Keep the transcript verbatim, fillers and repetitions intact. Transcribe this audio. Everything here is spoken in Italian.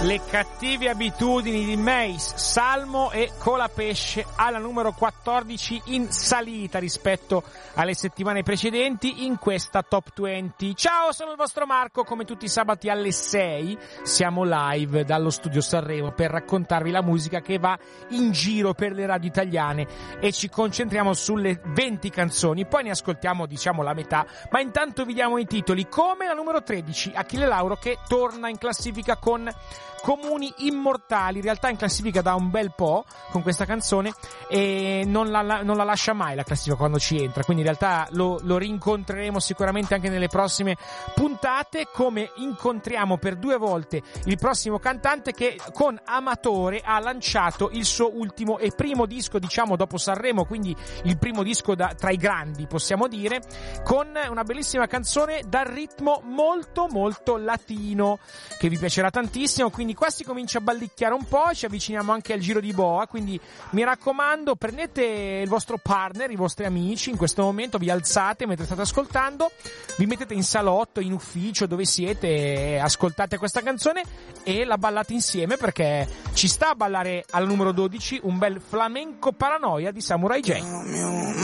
Le cattive abitudini di Mace, Salmo e Colapesce alla numero quattordici in salita rispetto alle settimane precedenti in questa top venti. Ciao, sono il vostro Marco, come tutti i sabati alle sei siamo live dallo studio Sanremo per raccontarvi la musica che va in giro per le radio italiane e ci concentriamo sulle venti canzoni, poi ne ascoltiamo diciamo la metà, ma intanto vi diamo i titoli, come la numero tredici, Achille Lauro che torna in classifica con Comuni Immortali, in realtà in classifica da un bel po' con questa canzone e non la, non la lascia mai la classifica quando ci entra, quindi in realtà lo, lo rincontreremo sicuramente anche nelle prossime puntate, come incontriamo per due volte il prossimo cantante che con Amatore ha lanciato il suo ultimo e primo disco diciamo dopo Sanremo, quindi il primo disco da, tra i grandi possiamo dire, con una bellissima canzone dal ritmo molto molto latino che vi piacerà tantissimo, quindi qua si comincia a ballicchiare un po', ci avviciniamo anche al giro di boa, quindi mi raccomando prendete il vostro partner, i vostri amici, in questo momento vi alzate mentre state ascoltando, vi mettete in salotto, in ufficio, dove siete, ascoltate questa canzone e la ballate insieme perché ci sta a ballare al numero dodici un bel Flamenco Paranoia di Samurai J.